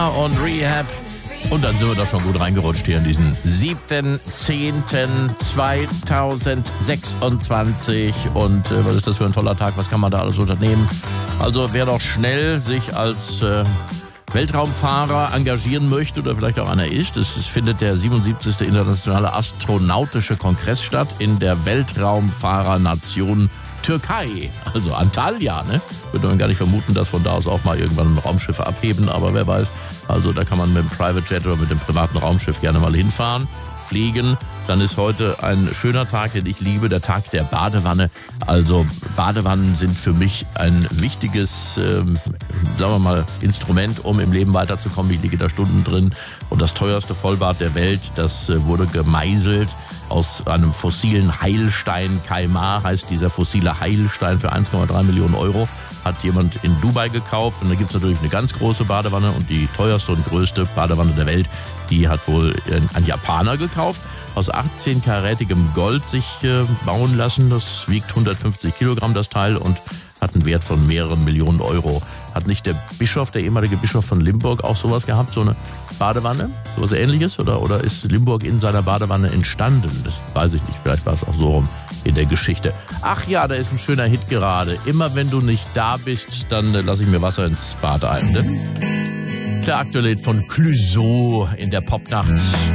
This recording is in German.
Und Rehab. Und dann sind wir doch schon gut reingerutscht hier in diesen 7.10.2026. Und was ist das für ein toller Tag? Was kann man da alles unternehmen? Also wer doch schnell sich als Weltraumfahrer engagieren möchte oder vielleicht auch einer ist, es findet der 77. Internationale Astronautische Kongress statt in der Weltraumfahrernation Türkei, also Antalya, ne? Würde man gar nicht vermuten, dass von da aus auch mal irgendwann Raumschiffe abheben, aber wer weiß. Also da kann man mit dem Private Jet oder mit dem privaten Raumschiff gerne mal hinfahren, fliegen. Dann ist heute ein schöner Tag, den ich liebe, der Tag der Badewanne. Also Badewannen sind für mich ein wichtiges, sagen wir mal, Instrument, um im Leben weiterzukommen. Ich liege da Stunden drin. Und das teuerste Vollbad der Welt, das wurde gemeißelt aus einem fossilen Heilstein. Kaimar heißt dieser fossile Heilstein für 1,3 Millionen Euro. Hat jemand in Dubai gekauft. Und da gibt es natürlich eine ganz große Badewanne. Und die teuerste und größte Badewanne der Welt, die hat wohl ein Japaner gekauft. Aus 18-karätigem Gold sich bauen lassen. Das wiegt 150 Kilogramm, das Teil, und hat einen Wert von mehreren Millionen Euro. Hat nicht der Bischof, der ehemalige Bischof von Limburg, auch sowas gehabt, so eine Badewanne, sowas Ähnliches? Oder ist Limburg in seiner Badewanne entstanden? Das weiß ich nicht, vielleicht war es auch so rum in der Geschichte. Ach ja, da ist ein schöner Hit gerade. Immer wenn du nicht da bist, dann lasse ich mir Wasser ins Bad ein. Ne? Der aktuelle Hit von Clouseau in der Popnacht.